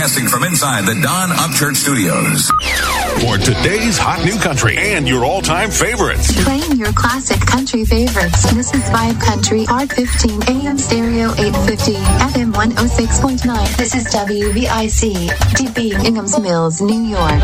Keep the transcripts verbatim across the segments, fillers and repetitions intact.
Broadcasting from inside the Don Upchurch Studios. For today's hot new country and your all-time favorites. Playing your classic country favorites. This is Vibe Country, R fifteen, A M stereo eight fifty, F M one oh six point nine. This is W V I C, D B, Inghams Mills, New York.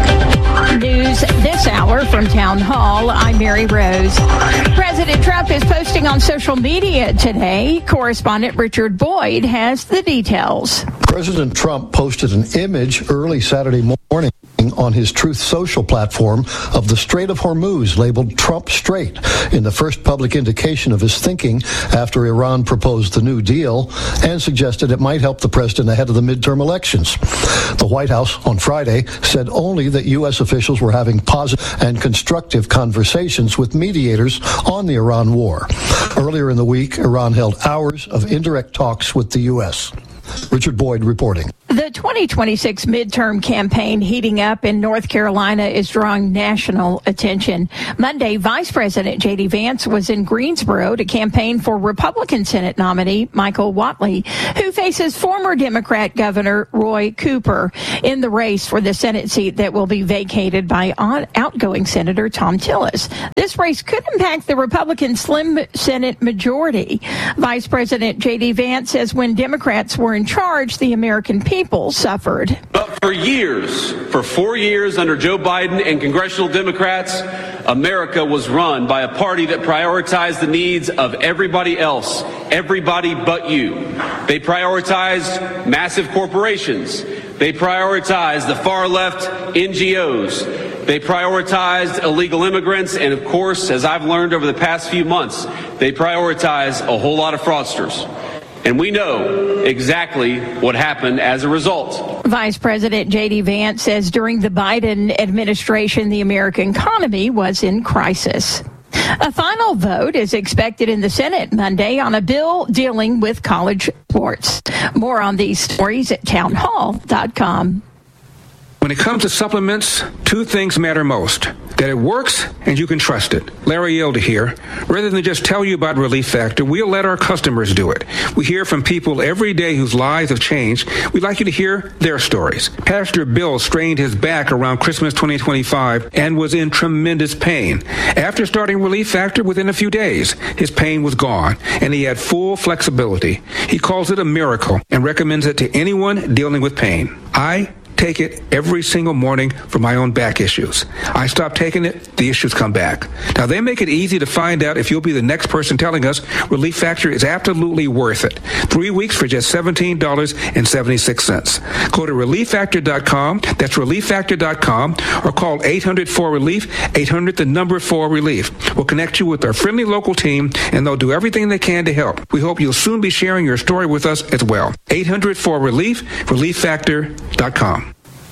News this hour from Town Hall. I'm Mary Rose. President Trump is posting on social media today. Correspondent Richard Boyd has the details. President Trump posted an image early Saturday morning on his Truth Social platform of the Strait of Hormuz labeled Trump Strait, in the first public indication of his thinking after Iran proposed the New Deal and suggested it might help the president ahead of the midterm elections. The White House on Friday said only that U S officials were having positive and constructive conversations with mediators on the Iran war. Earlier in the week, Iran held hours of indirect talks with the U S. Richard Boyd reporting. The twenty twenty-six midterm campaign heating up in North Carolina is drawing national attention. Monday, Vice President J D Vance was in Greensboro to campaign for Republican Senate nominee Michael Whatley, who faces former Democrat Governor Roy Cooper in the race for the Senate seat that will be vacated by outgoing Senator Thom Tillis. This race could impact the Republican slim Senate majority. Vice President J D Vance says when Democrats were in charge, the American people People suffered. But for years, for four years under Joe Biden and congressional Democrats, America was run by a party that prioritized the needs of everybody else, everybody but you. They prioritized massive corporations. They prioritized the far left N G Os. They prioritized illegal immigrants. And of course, as I've learned over the past few months, they prioritize a whole lot of fraudsters. And we know exactly what happened as a result. Vice President J D Vance says during the Biden administration, the American economy was in crisis. A final vote is expected in the Senate Monday on a bill dealing with college sports. More on these stories at town hall dot com. When it comes to supplements, two things matter most. That it works and you can trust it. Larry Elder here. Rather than just tell you about Relief Factor, we'll let our customers do it. We hear from people every day whose lives have changed. We'd like you to hear their stories. Pastor Bill strained his back around Christmas twenty twenty-five and was in tremendous pain. After starting Relief Factor, within a few days, his pain was gone and he had full flexibility. He calls it a miracle and recommends it to anyone dealing with pain. I take it every single morning for my own back issues. I stop taking it, the issues come back. Now, they make it easy to find out if you'll be the next person telling us Relief Factor is absolutely worth it. Three weeks for just seventeen dollars and seventy-six cents. Go to relief factor dot com, that's relief factor dot com, or call eight hundred four relief, eight hundred the number four relief. We'll connect you with our friendly local team, and they'll do everything they can to help. We hope you'll soon be sharing your story with us as well. eight hundred four relief, relief factor dot com.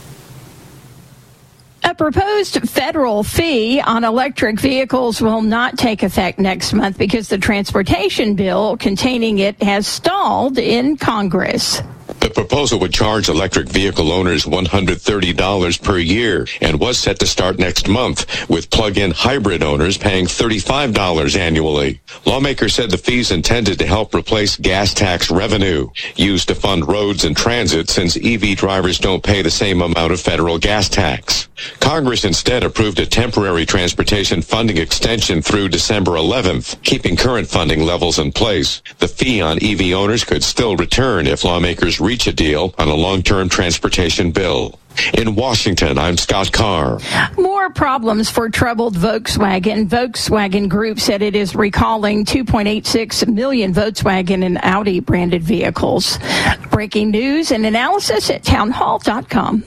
A proposed federal fee on electric vehicles will not take effect next month because the transportation bill containing it has stalled in Congress. The proposal would charge electric vehicle owners one hundred thirty dollars per year and was set to start next month, with plug-in hybrid owners paying thirty-five dollars annually. Lawmakers said the fee's intended to help replace gas tax revenue used to fund roads and transit, since E V drivers don't pay the same amount of federal gas tax. Congress instead approved a temporary transportation funding extension through December eleventh, keeping current funding levels in place. The fee on E V owners could still return if lawmakers reach a deal on a long-term transportation bill. In Washington, I'm Scott Carr. More problems for troubled Volkswagen. Volkswagen Group said it is recalling two point eight six million Volkswagen and Audi branded vehicles. Breaking news and analysis at town hall dot com.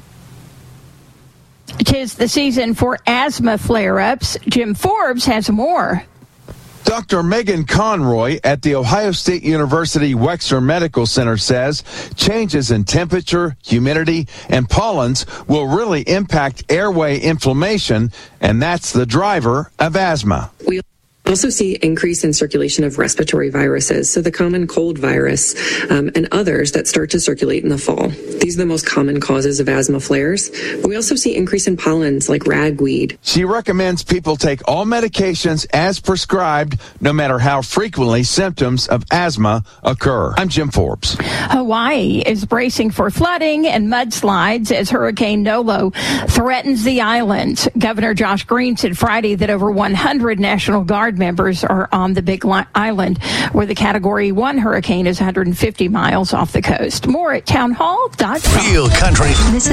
Tis the season for asthma flare-ups. Jim Forbes has more. Doctor Megan Conroy at the Ohio State University Wexner Medical Center says changes in temperature, humidity, and pollens will really impact airway inflammation, and that's the driver of asthma. We Also see increase in circulation of respiratory viruses, so the common cold virus um, and others that start to circulate in the fall. These are the most common causes of asthma flares. But we also see increase in pollens like ragweed. She recommends people take all medications as prescribed, no matter how frequently symptoms of asthma occur. I'm Jim Forbes. Hawaii is bracing for flooding and mudslides as Hurricane Nolo threatens the island. Governor Josh Green said Friday that over one hundred National Guard members are on the Big Island, where the Category one hurricane is one hundred fifty miles off the coast. More at townhall dot com. Real country. This is